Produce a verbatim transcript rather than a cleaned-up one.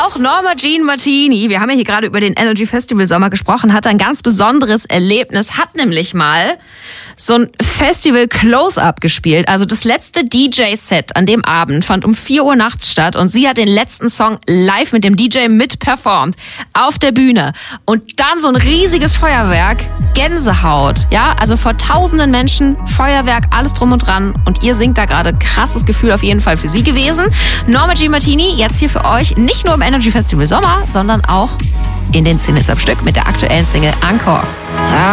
auch Norma Jean Martini, wir haben ja hier gerade über den Energy Festival Sommer gesprochen, hat ein ganz besonderes Erlebnis, hat nämlich mal so ein Festival Close-Up gespielt. Also das letzte D J-Set an dem Abend fand um vier Uhr nachts statt und sie hat den letzten Song live mit dem D J mitperformt auf der Bühne. Und dann so ein riesiges Feuerwerk, Gänsehaut, ja, also vor tausenden Menschen, Feuerwerk, alles drum und dran. Und ihr singt da gerade, krasses Gefühl auf jeden Fall für sie gewesen. Norma Jean Martini, jetzt hier für euch, nicht nur im Energy Festival Sommer, sondern auch in den Singles am Stück mit der aktuellen Single Encore.